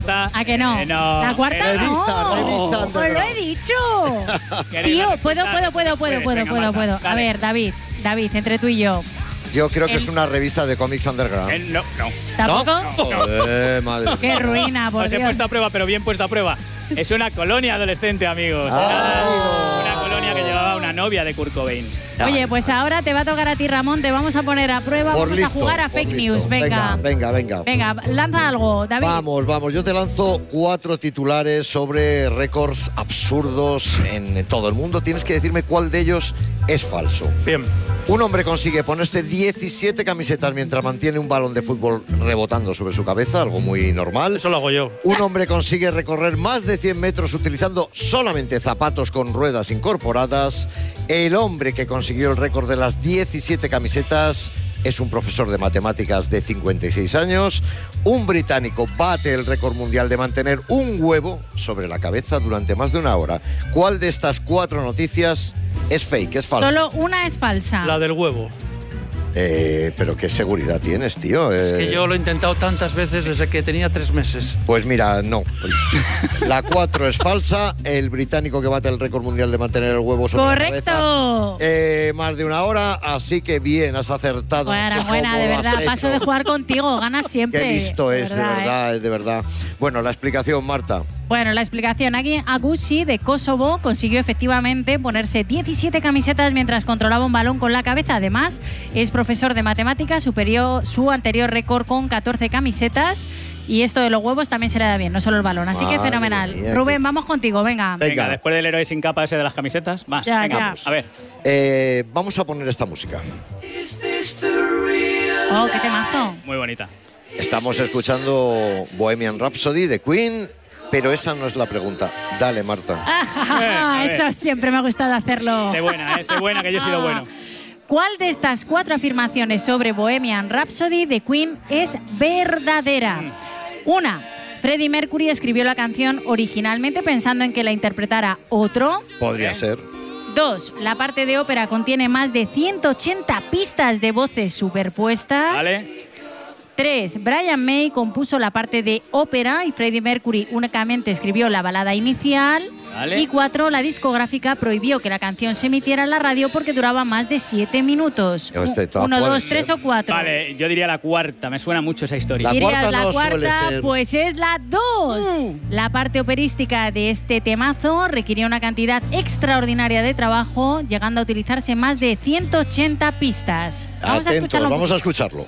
¿A que no? No. La cuarta Revista ¡Os lo he dicho! Tío, puedo. Venga, A ver, David, entre tú y yo. Yo creo que es una revista de cómics underground. No. ¿Tampoco? Madre ¡Qué mía. ruina, por Os he Dios! puesto a prueba, pero bien puesto a prueba. Es una colonia adolescente, amigos. Una colonia que llevaba una novia de Kurt Cobain. Oye, pues ahora te va a tocar a ti, Ramón. Te vamos a poner a prueba. Por Vamos listo, a jugar a por fake listo. news. Venga. Venga. Lanza algo, David. Vamos. Yo te lanzo 4 titulares sobre récords absurdos en todo el mundo. Tienes que decirme cuál de ellos es falso. Bien. Un hombre consigue ponerse 17 camisetas mientras mantiene un balón de fútbol rebotando sobre su cabeza, algo muy normal. Eso lo hago yo. Un hombre consigue recorrer más de 100 metros utilizando solamente zapatos con ruedas incorporadas. El hombre que consiguió el récord de las 17 camisetas es un profesor de matemáticas de 56 años. Un británico bate el récord mundial de mantener un huevo sobre la cabeza durante más de una hora. ¿Cuál de estas 4 noticias es fake, es falsa? Solo una es falsa. La del huevo. Pero qué seguridad tienes, tío. Es que yo lo he intentado tantas veces desde que tenía 3 meses. Pues mira, no. La 4 es falsa. El británico que bate el récord mundial de mantener el huevo sobre ¡Correcto! la cabeza. Más de una hora, así que bien, has acertado. Buena, de verdad. Paso de jugar contigo, ganas siempre. Qué listo es, de verdad. Bueno, la explicación, Marta. Bueno, la explicación. Aquí Agushi, de Kosovo, consiguió efectivamente ponerse 17 camisetas mientras controlaba un balón con la cabeza. Además, es profesor de matemáticas, superó su anterior récord con 14 camisetas. Y esto de los huevos también se le da bien, no solo el balón. Así que fenomenal. Mía, Rubén, vamos contigo, venga. Venga, después del héroe sin capa ese de las camisetas, más. Ya. Vamos. A ver. Vamos a poner esta música. Oh, qué temazo. Muy bonita. Estamos escuchando Bohemian Rhapsody de Queen, pero esa no es la pregunta. Dale, Marta. Eso siempre me ha gustado hacerlo. Sé buena, que yo he sido bueno. ¿Cuál de estas 4 afirmaciones sobre Bohemian Rhapsody de Queen es verdadera? 1. Freddie Mercury escribió la canción originalmente pensando en que la interpretara otro. Podría ser. 2. La parte de ópera contiene más de 180 pistas de voces superpuestas. Vale. 3. Brian May compuso la parte de ópera y Freddie Mercury únicamente escribió la balada inicial. Vale. Y 4. La discográfica prohibió que la canción se emitiera en la radio porque duraba más de 7 minutos. 1, 2, 3 o 4. Vale, yo diría la cuarta, me suena mucho esa historia. La Dirías cuarta la no suele cuarta, ser. pues es la 2. La parte operística de este temazo requirió una cantidad extraordinaria de trabajo, llegando a utilizarse más de 180 pistas. Vamos a escucharlo. Vamos a escucharlo.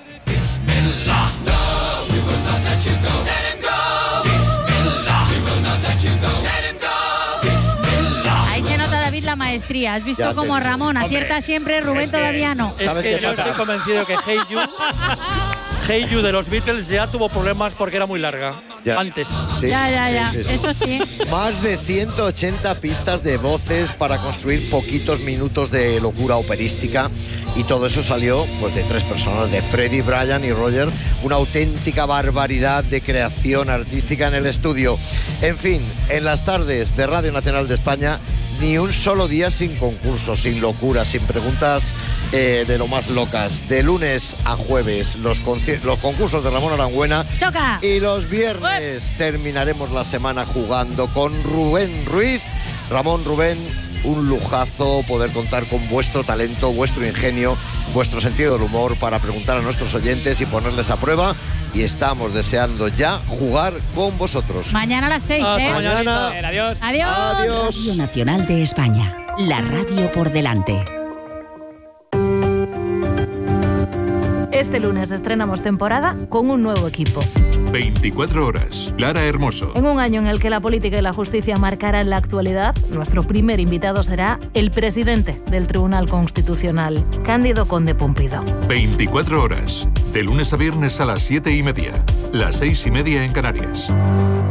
Ahí se nota, David, la maestría. Has visto Ya cómo te- Ramón acierta siempre, Rubén todavía no. Es ¿Sabes que qué yo pasa? estoy convencido que Hey You de los Beatles ya tuvo problemas porque era muy larga. Ya. Antes. Sí, Ya. sí, sí. Eso sí. Más de 180 pistas de voces para construir poquitos minutos de locura operística, y todo eso salió pues de 3 personas, de Freddie, Brian y Roger. Una auténtica barbaridad de creación artística en el estudio. En fin, en las tardes de Radio Nacional de España, ni un solo día sin concursos, sin locuras, sin preguntas de lo más locas. De lunes a jueves, los concursos de Ramón Arangüena. ¡Choca! Y los viernes terminaremos la semana jugando con Rubén Ruiz. Ramón, Rubén, un lujazo poder contar con vuestro talento, vuestro ingenio, vuestro sentido del humor para preguntar a nuestros oyentes y ponerles a prueba. Y estamos deseando ya jugar con vosotros. Mañana a las 6, ¿eh? Mañana. Adiós. Adiós. Adiós. Radio Nacional de España. La radio por delante. Este lunes estrenamos temporada con un nuevo equipo. 24 horas. Lara Hermoso. En un año en el que la política y la justicia marcarán la actualidad, nuestro primer invitado será el presidente del Tribunal Constitucional, Cándido Conde Pumpido. 24 horas. De lunes a viernes a las 7:30. Las 6:30 en Canarias.